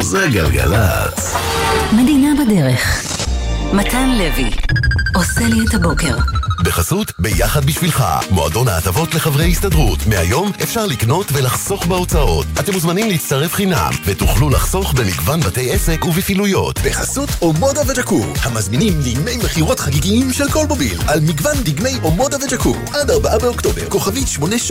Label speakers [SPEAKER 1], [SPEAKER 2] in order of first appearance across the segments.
[SPEAKER 1] זה גלגלצ.
[SPEAKER 2] מדינה בדרך. מתן לוי עושה לי את הבוקר.
[SPEAKER 3] בחסות ביחד בשבילך, מועדון ההטבות לחברי הסתדרות. מהיום אפשר לקנות ולחסוך בהוצאות. אתם מוזמנים להצטרף חינם ותוכלו לחסוך במגוון בתי עסק ובפעילויות.
[SPEAKER 4] בחסות אומודה וג'קו, המזמינים דגמי מחירות חגיגיים של כל מוביל על מגוון דגמי אומודה וג'קו עד 4 באוקטובר, כוכבית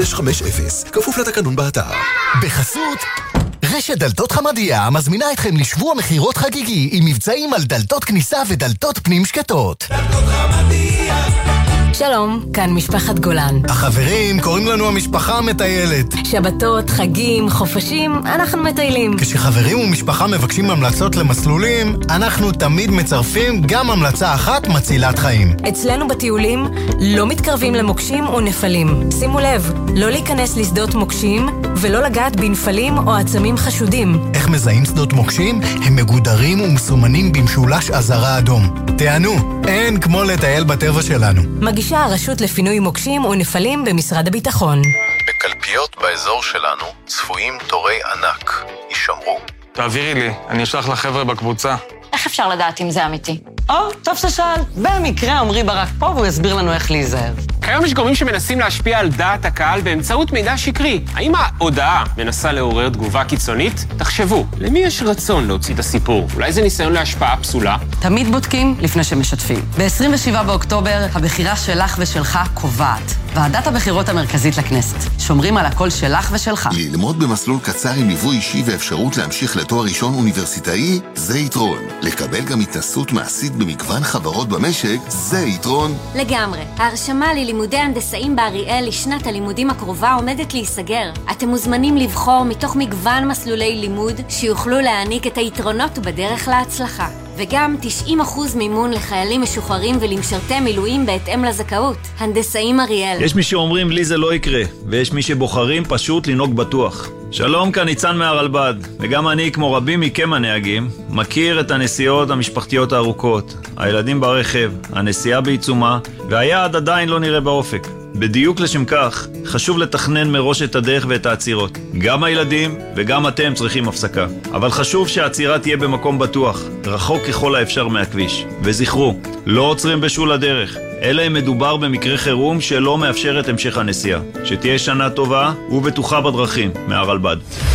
[SPEAKER 4] 8650, כפוף לתקנון באתר.
[SPEAKER 3] בחסות רשת דלתות חמדיה מזמינה אתכם לשבוע מחירות חגיגי עם מבצעים על דלתות כניסה ודלתות פנים שקטות.
[SPEAKER 4] דלתות חמדיה.
[SPEAKER 2] שלום, כאן משפחת גולן.
[SPEAKER 3] החברים קוראים לנו המשפחה המטיילת.
[SPEAKER 2] שבתות, חגים, חופשים, אנחנו מטיילים.
[SPEAKER 3] כשחברים ומשפחה מבקשים המלצות למסלולים, אנחנו תמיד מצרפים גם המלצה אחת מצילת חיים.
[SPEAKER 2] אצלנו בטיולים לא מתקרבים למוקשים או נפלים. שימו לב, לא להיכנס לשדות מוקשים ולא לגעת בנפלים או עצמים חשודים.
[SPEAKER 3] איך מזהים שדות מוקשים? הם מגודרים ומסומנים במשולש אזהרה אדום. תענו, אין כמו לטייל בטבע שלנו.
[SPEAKER 2] מגישה הרשות לפינוי מוקשים ונפלים במשרד הביטחון.
[SPEAKER 5] בקלפיות באזור שלנו צפויים תורי ענק. יישמרו.
[SPEAKER 6] תעבירי לי, אני אשלח לחבר'ה בקבוצה.
[SPEAKER 7] איך אפשר לדעת אם זה אמיתי?
[SPEAKER 8] טוב ששאל. במקרה עמרי ברק פה והוא יסביר לנו איך להיזהר.
[SPEAKER 9] כיום יש גורמים שמנסים להשפיע על דעת הקהל באמצעות מידע שקרי. האם ההודעה מנסה לעורר תגובה קיצונית? תחשבו, למי יש רצון להוציא את הסיפור? אולי זה ניסיון להשפעה פסולה?
[SPEAKER 8] תמיד בודקים לפני שמשתפים. ב-27 באוקטובר הבחירה שלך ושלך קובעת. ועדת הבחירות המרכזית לכנסת. שומרים על הקול שלך ושלך.
[SPEAKER 10] ללמוד במסלול קצר עם ליווי אישי ואפשרות להמשיך לתואר ראשון אוניברסיטאי, זה יתרון. לקבל גם התנסות מעשית במגוון חברות במשק, זה יתרון.
[SPEAKER 11] לגמרי. ההרשמה ללימודי הנדסאים באריאל לשנת הלימודים הקרובה עומדת להיסגר. אתם מוזמנים לבחור מתוך מגוון מסלולי לימוד שיוכלו להעניק את היתרונות בדרך להצלחה. וגם 90% מימון לחיילים משוחררים ולמשרתי מילואים בהתאם לזכאות. הנדסאים אריאל.
[SPEAKER 12] יש מי שאומרים לי זה לא יקרה, ויש מי שבוחרים פשוט לנהוג בטוח. שלום, כאן ניצן מהרלב"ד, וגם אני, כמו רבים מכם הנהגים, מכיר את הנסיעות המשפחתיות הארוכות, הילדים ברכב, הנסיעה בעיצומה, והיעד עדיין לא נראה באופק. בדיוק לשם כך, חשוב לתכנן מראש את הדרך ואת העצירות. גם הילדים וגם אתם צריכים הפסקה. אבל חשוב שהעצירה תהיה במקום בטוח, רחוק ככל האפשר מהכביש. וזכרו, לא עוצרים בשול הדרך, אלא אם מדובר במקרה חירום שלא מאפשר את המשך הנסיעה. שתהיה שנה טובה ובטוחה בדרכים, מהרלב"ד.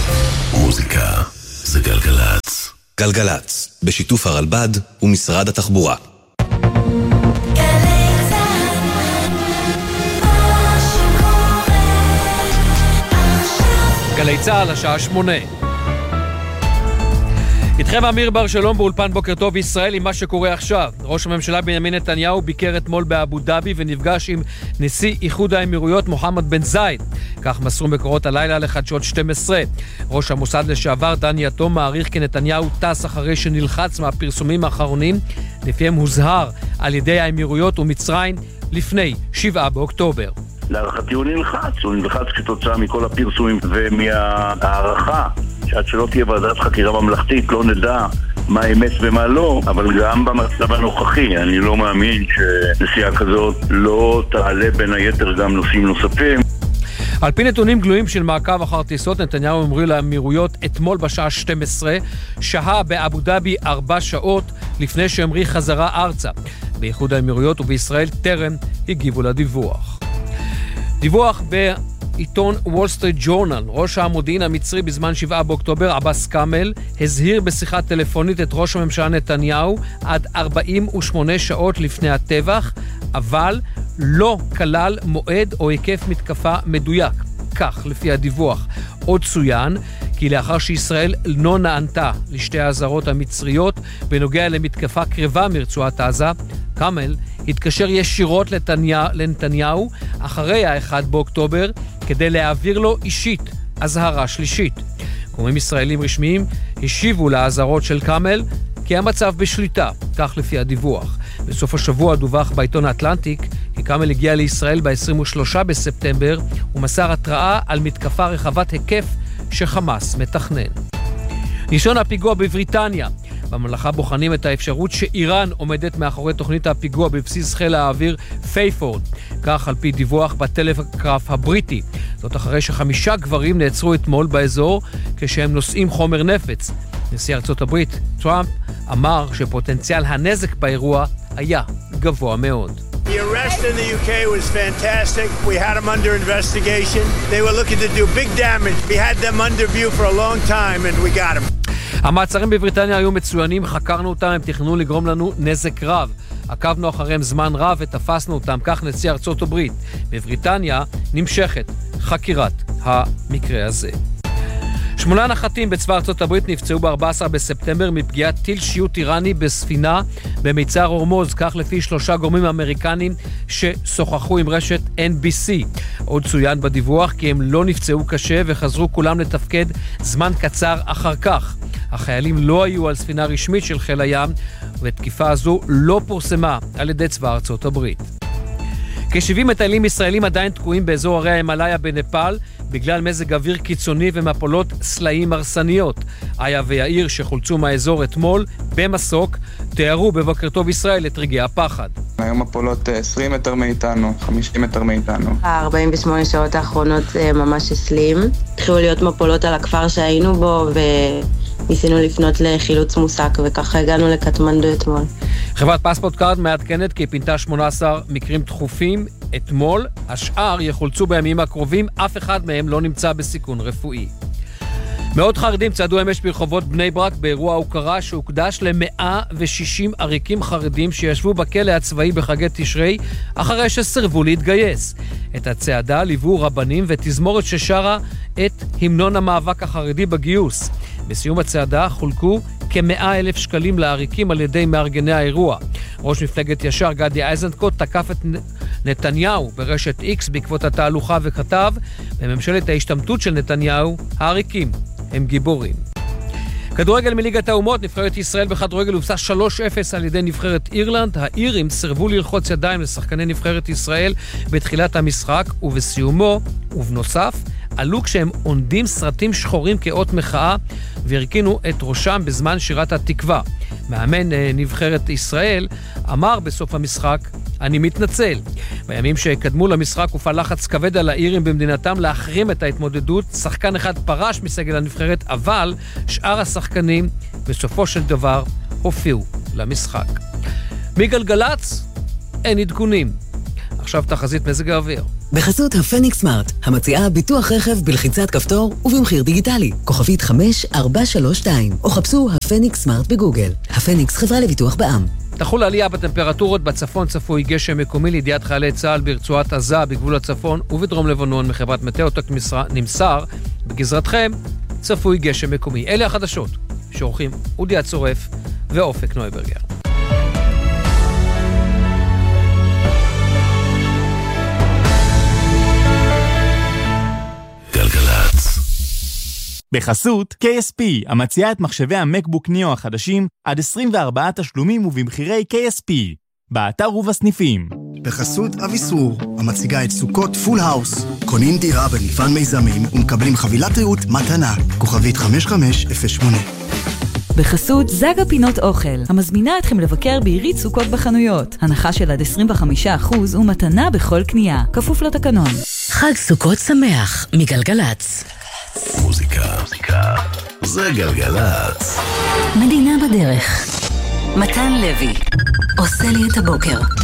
[SPEAKER 1] מוזיקה זה גלגלצ.
[SPEAKER 4] גלגלצ, בשיתוף הרלב"ד ומשרד התחבורה.
[SPEAKER 13] גלי צהל, השעה 8. איתכם אמיר בר שלום באולפן בוקר טוב ישראל עם מה שקורה עכשיו. ראש הממשלה בנימין נתניהו ביקר אתמול באבו דאבי ונפגש עם נשיא איחוד האמירויות מוחמד בן זייד. כך מסרו מקורות הלילה לחדשות 12. ראש המוסד לשעבר דני יתום מעריך כי נתניהו טס אחרי שנלחץ מהפרסומים האחרונים, לפיהם הוזהר על ידי האמירויות ומצרים לפני 7 באוקטובר.
[SPEAKER 14] להערכתי הוא נלחץ כתוצאה מכל הפרסומים ומהערכה שעד שלא תהיה ועדת חקירה ממלכתית לא נדע מה אמת ומה לא, אבל גם במצב הנוכחי אני לא מאמין שנסיעה כזאת לא תעלה בין היתר גם נושאים נוספים.
[SPEAKER 13] על פי נתונים גלויים של מעקב אחר טיסות, נתניהו המריא לאמירויות אתמול בשעה 12, שהה באבו דאבי 4 שעות לפני שהמריא חזרה ארצה. באיחוד האמירויות ובישראל טרם הגיבו לדיווח. דיווח בעיתון וול סטריט ג'ורנל, ראש המודיעין המצרי בזמן 7 באוקטובר, עבאס קאמל, הזהיר בשיחה טלפונית את ראש הממשלה נתניהו עד 48 שעות לפני הטבח, אבל לא כלל מועד או היקף מתקפה מדויק. כך, לפי הדיווח, עוד צוין כי לאחר שישראל לא נענתה לשתי האזהרות המצריות בנוגע למתקפה קרבה מרצועת עזה, קאמל התקשר ישירות לנתניהו אחרי ה-1 באוקטובר כדי להעביר לו אישית אזהרה שלישית. גורמים ישראלים רשמיים השיבו לאזהרות של קאמל כי המצב בשליטה, כך לפי הדיווח. בסוף השבוע דווח בעיתון האטלנטיק כי קאמל הגיע לישראל ב-23 בספטמבר ומסר התראה על מתקפה רחבת היקף שחמאס מתכנן. ניסיון הפיגוע בבריטניה. בממלכה בוחנים את האפשרות שאיראן עומדת מאחורי תוכנית הפיגוע בבסיס חיל האוויר פייפורד. כך על פי דיווח בטלגרף הבריטי. זאת אחרי ש5 גברים נעצרו אתמול באזור כשהם נושאים חומר נפץ. נשיא ארצות הברית, טראמפ, אמר שפוטנציאל הנזק באירוע היה גבוה מאוד.
[SPEAKER 15] The arrest in the UK was fantastic. We had them under investigation. They were looking to do big damage. We had them under view for a long time and we got them.
[SPEAKER 13] המעצרים בבריטניה היו מצוינים, חקרנו אותם, הם תכננו לגרום לנו נזק רב. עקבנו אחריהם זמן רב ותפסנו אותם, כך נשיא ארצות הברית. בבריטניה נמשכת חקירת המקרה הזה. 8 נחתים בצבא ארצות הברית נפצעו ב-14 בספטמבר מפגיעת טיל שיוט איראני בספינה במיצר הורמוז, כך לפי 3 גורמים אמריקנים ששוחחו עם רשת NBC. עוד צוין בדיווח כי הם לא נפצעו קשה וחזרו כולם לתפקד זמן קצר אחר כך. החיילים לא היו על ספינה רשמית של חיל הים, ותקיפה הזו לא פורסמה על ידי צבא ארצות הברית. כ-70 מטיילים ישראלים עדיין תקועים באזור הרי ההימאליה בנפאל, בגלל מזג אוויר קיצוני ומפולות סלעים הרסניות. איה ויאיר שחולצו מהאזור אתמול במסוק, תיארו בבוקר טוב ישראל את רגעי הפחד.
[SPEAKER 16] היום מפולות 20 מטר מאיתנו, 50 מטר מאיתנו.
[SPEAKER 17] 48 שעות האחרונות ממש הסלים. התחילו להיות מפולות על הכפר שהיינו בו וניסינו לפנות לחילוץ מוסק וככה הגענו לקטמנדו אתמול.
[SPEAKER 13] חברת פספורט קארד מעדכנת כי פינתה 18 מקרים דחופים אתמול, השאר יחולצו בימים הקרובים, אף אחד מהם לא נמצא בסיכון רפואי. מאות חרדים צעדו אמש ברחובות בני ברק באירוע הוקרה שהוקדש ל160 עריקים חרדים שישבו בכלא הצבאי בחגי תשרי אחרי שסרבו להתגייס. את הצעדה ליוו רבנים ותזמורת ששרה את המנון המאבק החרדי בגיוס. בסיום הצעדה חולקו כ100,000 שקלים לעריקים על ידי מארגני האירוע. ראש מפלגת ישר גדי איזנקוט תקף את נתניהו ברשת X בעקבות התהלוכה וכתב, בממשלת ההשתמטות של נתניהו, העריקים הם גיבורים. כדורגל מליגת האומות, נבחרת ישראל בכדורגל הובסה 3-0 על ידי נבחרת אירלנד. האירים סרבו ללחוץ ידיים לשחקני נבחרת ישראל בתחילת המשחק, ובסיומו, ובנוסף, עלו כשהם עונדים סרטים שחורים כאות מחאה והרכינו את ראשם בזמן שירת התקווה. מאמן נבחרת ישראל אמר בסוף המשחק, אני מתנצל. בימים שקדמו למשחק הופעל לחץ כבד על האירים במדינתם להחרים את ההתמודדות. שחקן אחד פרש מסגל הנבחרת, אבל שאר השחקנים בסופו של דבר הופיעו למשחק. מגלגלץ אין עדכונים. עכשיו תחזית מזג האוויר.
[SPEAKER 18] בחסות הפניקס סמארט, המציעה ביטוח רכב בלחיצת כפתור ובמחיר דיגיטלי. כוכבית 5432, או חפשו הפניקס סמארט בגוגל. הפניקס חברה לביטוח בע"מ.
[SPEAKER 13] תחול עלייה בטמפרטורות, בצפון צפוי גשם מקומי. לידיעת חיילי צה"ל ברצועת עזה, בגבול הצפון ובדרום לבנון מחברת מטאוטק נמסר, בגזרתכם צפוי גשם מקומי. אלה החדשות שעורכים אודי הצורף ואופק נויברגר.
[SPEAKER 19] בחסות KSP, המציעה את מחשבי המקבוק ניו החדשים עד 24 תשלומים ובמחירי KSP, באתר ובסניפים.
[SPEAKER 20] בחסות אביסור, המציגה את סוכות פול האוס. קונים דירה במפעל מיזמים ומקבלים חבילת ריהוט מתנה. כוכבית 5508.
[SPEAKER 21] בחסות זגה פינות אוכל, המזמינה אתכם לבקר בעירית סוכות בחנויות. הנחה של עד 25% ומתנה בכל קנייה. כפוף לתקנון.
[SPEAKER 2] חג סוכות שמח מגלגלץ.
[SPEAKER 1] מוזיקה זה גלגלץ.
[SPEAKER 2] מדינה בדרך. מתן לוי עושה לי את הבוקר.